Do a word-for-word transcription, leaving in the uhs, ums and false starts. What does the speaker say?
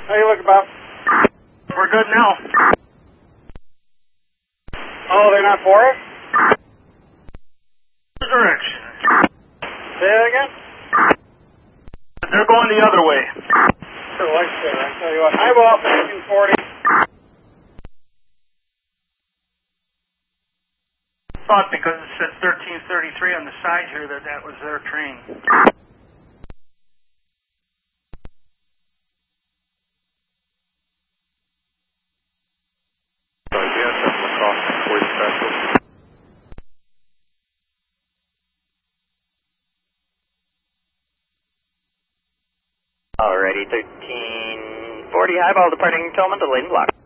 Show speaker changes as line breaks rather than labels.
How you looking, Bob?
We're good now.
Oh, they're not for us?
Direction.
Say that again?
They're going the other way.
Sure, like I said, I tell you what, eyeball fifteen forty.
Thought because it said thirteen thirty-three on the side here that that was their train.
Alrighty, thirteen forty highball departing Tillman to Layton Block.